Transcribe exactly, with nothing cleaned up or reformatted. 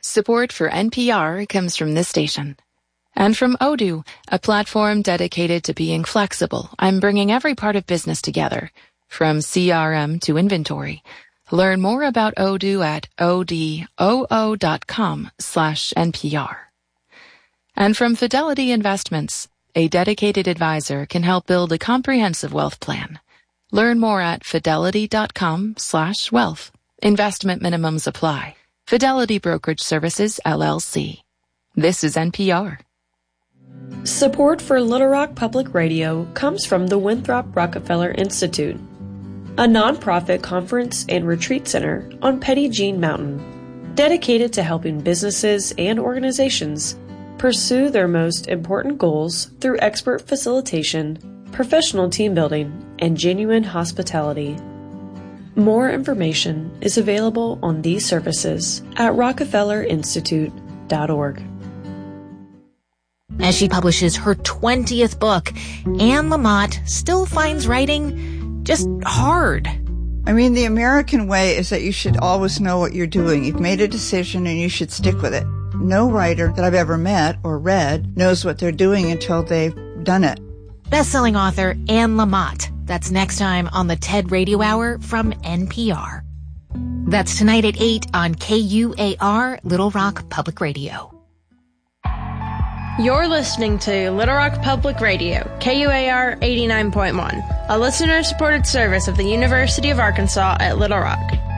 Support for N P R comes from this station. And from Odoo, a platform dedicated to being flexible and bringing every part of business together, from C R M to inventory. Learn more about Odoo at odoo.com slash NPR. And from Fidelity Investments, a dedicated advisor can help build a comprehensive wealth plan. Learn more at fidelity.com slash wealth. Investment minimums apply. Fidelity Brokerage Services, L L C. This is N P R. Support for Little Rock Public Radio comes from the Winthrop Rockefeller Institute, a nonprofit conference and retreat center on Petit Jean Mountain, dedicated to helping businesses and organizations pursue their most important goals through expert facilitation, professional team building, and genuine hospitality. More information is available on these services at rockefeller institute dot org. As she publishes her twentieth book, Anne Lamott still finds writing just hard. I mean, the American way is that you should always know what you're doing. You've made a decision and you should stick with it. No writer that I've ever met or read knows what they're doing until they've done it. Best-selling author Anne Lamott. That's next time on the TED Radio Hour from N P R. That's tonight at eight on K U A R, Little Rock Public Radio. You're listening to Little Rock Public Radio, K U A R eighty-nine point one, a listener-supported service of the University of Arkansas at Little Rock.